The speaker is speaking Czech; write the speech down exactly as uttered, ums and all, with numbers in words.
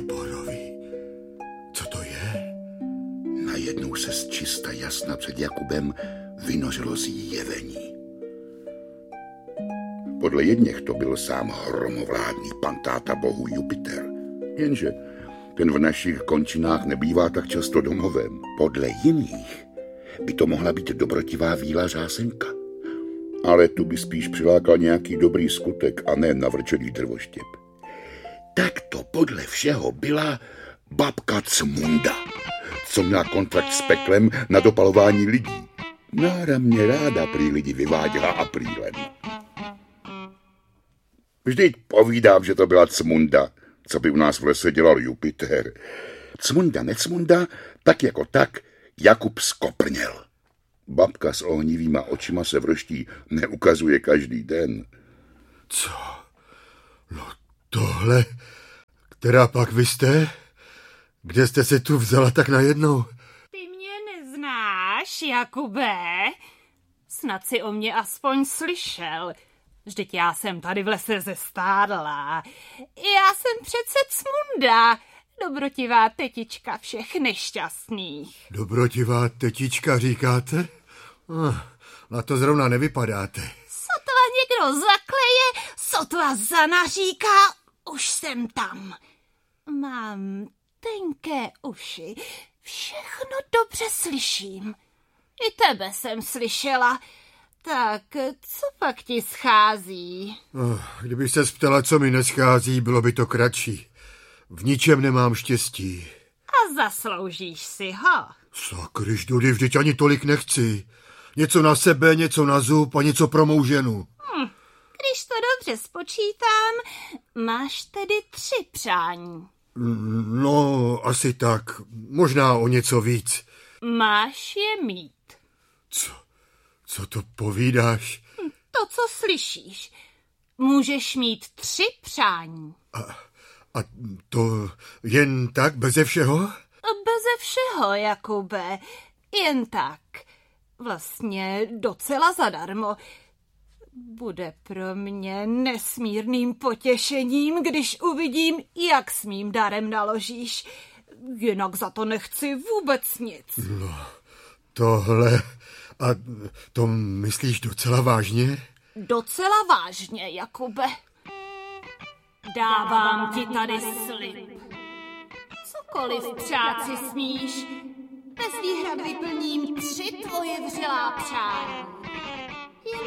Liborový, co to je? Najednou se z čista jasna před Jakubem vynořilo zjevení. Podle jedněch to byl sám hromovládný pantáta bohu Jupiter. Jenže ten v našich končinách nebývá tak často domovem. Podle jiných by to mohla být dobrotivá víla řásenka. Ale tu by spíš přilákal nějaký dobrý skutek a ne navrčený drvoštěp. Tak to podle všeho byla babka Cmunda, co měla kontrakt s peklem na dopalování lidí. Náramně ráda prý lidi vyváděla aprílem. Vždyť povídám, že to byla Cmunda, co by u nás v lese dělal Jupiter. Cmunda, necmunda, tak jako tak Jakub skoprněl. Babka s ohnivýma očima se v roští neukazuje každý den. Co? No tohle, která pak vy jste? Kde jste se tu vzala tak najednou? Ty mě neznáš, Jakube? Snad si o mě aspoň slyšel. Vždyť já jsem tady v lese zestárla. Já jsem přece Cmunda, dobrotivá tetička všech nešťastných. Dobrotivá tetička, říkáte? Oh, na to zrovna nevypadáte. Sotva někdo zakleje, sotva zanaříká, už jsem tam. Mám tenké uši, všechno dobře slyším. I tebe jsem slyšela. Tak, co pak ti schází? Oh, kdyby se ptala, co mi neschází, bylo by to kratší. V ničem nemám štěstí. A zasloužíš si ho. Sakryš, Dudy, vždyť ani tolik nechci. Něco na sebe, něco na zub a něco pro mou ženu. Hm, když to dobře spočítám, máš tedy tři přání. No, asi tak. Možná o něco víc. Máš je mít. Co? Co to povídáš? To, co slyšíš. Můžeš mít tři přání. A, a to jen tak, beze všeho? Beze všeho, Jakube. Jen tak. Vlastně docela zadarmo. Bude pro mě nesmírným potěšením, když uvidím, jak s mým darem naložíš. Jinak za to nechci vůbec nic. No, tohle... A to myslíš docela vážně? Docela vážně, Jakube. Dávám ti tady slib. Cokoliv přát si smíš, bez výhrad vyplním tři tvoje vřelá přání.